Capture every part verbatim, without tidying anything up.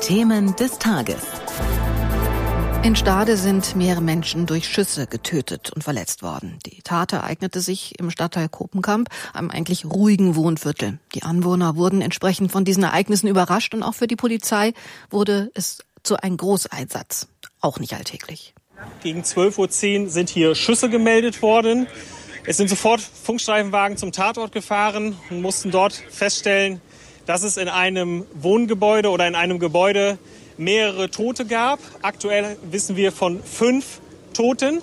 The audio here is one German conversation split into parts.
Themen des Tages. In Stade sind mehrere Menschen durch Schüsse getötet und verletzt worden. Die Tat ereignete sich im Stadtteil Kopenkamp, einem eigentlich ruhigen Wohnviertel. Die Anwohner wurden entsprechend von diesen Ereignissen überrascht und auch für die Polizei wurde es zu einem Großeinsatz. Auch nicht alltäglich. Gegen zwölf Uhr zehn sind hier Schüsse gemeldet worden. Es sind sofort Funkstreifenwagen zum Tatort gefahren und mussten dort feststellen, dass es in einem Wohngebäude oder in einem Gebäude mehrere Tote gab. Aktuell wissen wir von fünf Toten.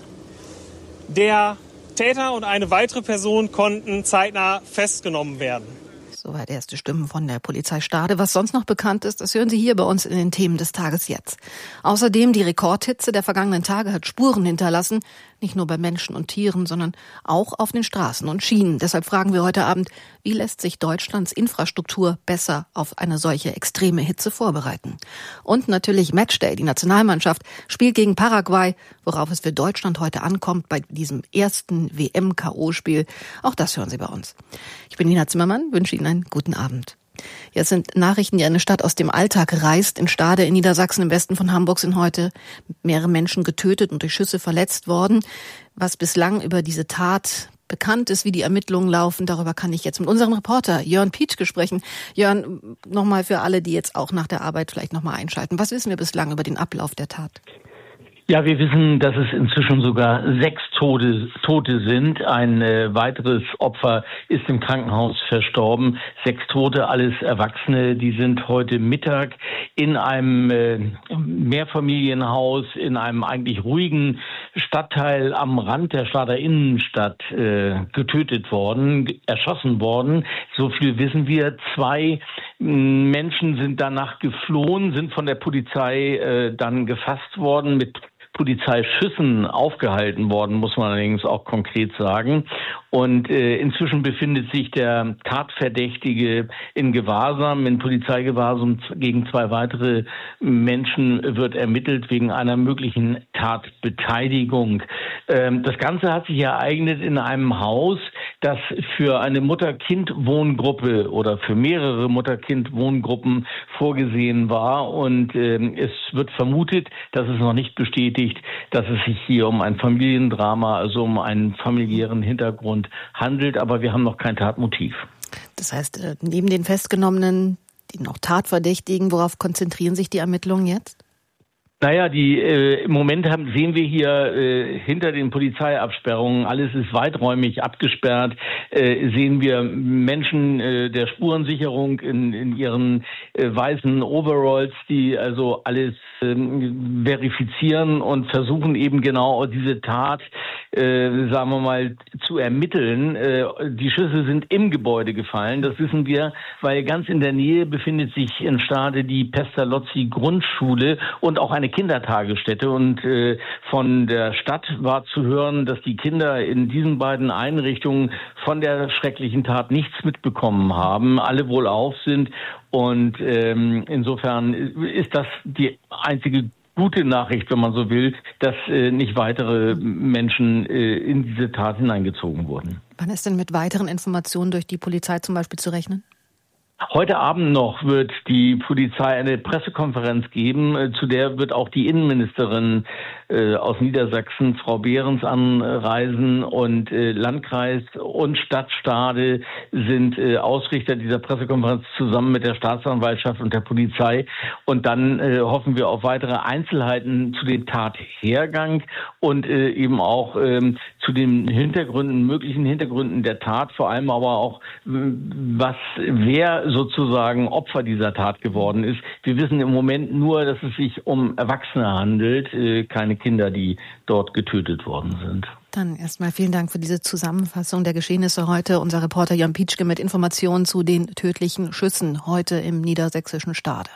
Der Täter und eine weitere Person konnten zeitnah festgenommen werden. Soweit erste Stimmen von der Polizei Stade. Was sonst noch bekannt ist, das hören Sie hier bei uns in den Themen des Tages jetzt. Außerdem die Rekordhitze der vergangenen Tage hat Spuren hinterlassen, nicht nur bei Menschen und Tieren, sondern auch auf den Straßen und Schienen. Deshalb fragen wir heute Abend, wie lässt sich Deutschlands Infrastruktur besser auf eine solche extreme Hitze vorbereiten? Und natürlich Matchday. Die Nationalmannschaft spielt gegen Paraguay, worauf es für Deutschland heute ankommt bei diesem ersten W M-K O-Spiel. Auch das hören Sie bei uns. Ich bin Nina Zimmermann, wünsche Ihnen einen guten Abend. Jetzt sind Nachrichten, die eine Stadt aus dem Alltag reißt. In Stade in Niedersachsen im Westen von Hamburg sind heute mehrere Menschen getötet und durch Schüsse verletzt worden. Was bislang über diese Tat bekannt ist, wie die Ermittlungen laufen, darüber kann ich jetzt mit unserem Reporter Jörn Pietschke sprechen. Jörn, nochmal für alle, die jetzt auch nach der Arbeit vielleicht nochmal einschalten. Was wissen wir bislang über den Ablauf der Tat? Ja, wir wissen, dass es inzwischen sogar sechs Tote, Tote sind. Ein äh, weiteres Opfer ist im Krankenhaus verstorben. Sechs Tote, alles Erwachsene. Die sind heute Mittag in einem äh, Mehrfamilienhaus, in einem eigentlich ruhigen Stadtteil am Rand der Stader Innenstadt äh, getötet worden, erschossen worden. So viel wissen wir. Zwei Menschen sind danach geflohen, sind von der Polizei äh, dann gefasst worden, mit Polizeischüssen aufgehalten worden, muss man allerdings auch konkret sagen. Und äh, inzwischen befindet sich der Tatverdächtige in Gewahrsam, in Polizeigewahrsam. Gegen zwei weitere Menschen wird ermittelt wegen einer möglichen Tatbeteiligung. Ähm, das Ganze hat sich ereignet in einem Haus, das für eine Mutter-Kind-Wohngruppe oder für mehrere Mutter-Kind-Wohngruppen vorgesehen war. Und ähm, es wird vermutet, das ist noch nicht bestätigt, dass es sich hier um ein Familiendrama, also um einen familiären Hintergrund handelt, aber wir haben noch kein Tatmotiv. Das heißt, neben den Festgenommenen, die noch Tatverdächtigen, worauf konzentrieren sich die Ermittlungen jetzt? Naja, die äh, im Moment haben, sehen wir hier äh, hinter den Polizeiabsperrungen, alles ist weiträumig abgesperrt, äh, sehen wir Menschen äh, der Spurensicherung in, in ihren äh, weißen Overalls, die also alles äh, verifizieren und versuchen eben genau diese Tat, äh, sagen wir mal, zu ermitteln. Äh, die Schüsse sind im Gebäude gefallen, das wissen wir, weil ganz in der Nähe befindet sich in Stade die Pestalozzi Grundschule und auch eine Kindertagesstätte, und äh, von der Stadt war zu hören, dass die Kinder in diesen beiden Einrichtungen von der schrecklichen Tat nichts mitbekommen haben, alle wohlauf sind, und ähm, insofern ist das die einzige gute Nachricht, wenn man so will, dass äh, nicht weitere Menschen äh, in diese Tat hineingezogen wurden. Wann ist denn mit weiteren Informationen durch die Polizei zum Beispiel zu rechnen? Heute Abend noch wird die Polizei eine Pressekonferenz geben, zu der wird auch die Innenministerin äh, aus Niedersachsen, Frau Behrens, anreisen, und äh, Landkreis und Stadt Stade sind äh, Ausrichter dieser Pressekonferenz zusammen mit der Staatsanwaltschaft und der Polizei, und dann äh, hoffen wir auf weitere Einzelheiten zu dem Tathergang und äh, eben auch äh, zu den Hintergründen, möglichen Hintergründen der Tat, vor allem aber auch, was, wer sozusagen Opfer dieser Tat geworden ist. Wir wissen im Moment nur, dass es sich um Erwachsene handelt, äh, keine Kinder, die dort getötet worden sind. Dann erstmal vielen Dank für diese Zusammenfassung der Geschehnisse heute. Unser Reporter Jörn Pietschke mit Informationen zu den tödlichen Schüssen heute im niedersächsischen Stade.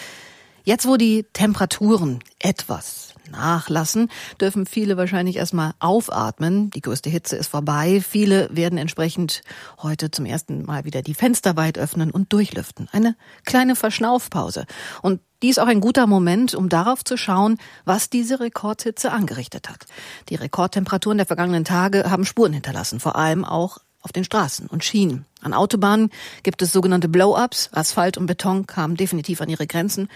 Jetzt, wo die Temperaturen etwas nachlassen, dürfen viele wahrscheinlich erstmal aufatmen. Die größte Hitze ist vorbei. Viele werden entsprechend heute zum ersten Mal wieder die Fenster weit öffnen und durchlüften. Eine kleine Verschnaufpause. Und die ist auch ein guter Moment, um darauf zu schauen, was diese Rekordhitze angerichtet hat. Die Rekordtemperaturen der vergangenen Tage haben Spuren hinterlassen, vor allem auch auf den Straßen und Schienen. An Autobahnen gibt es sogenannte Blow-ups. Asphalt und Beton kamen definitiv an ihre Grenzen.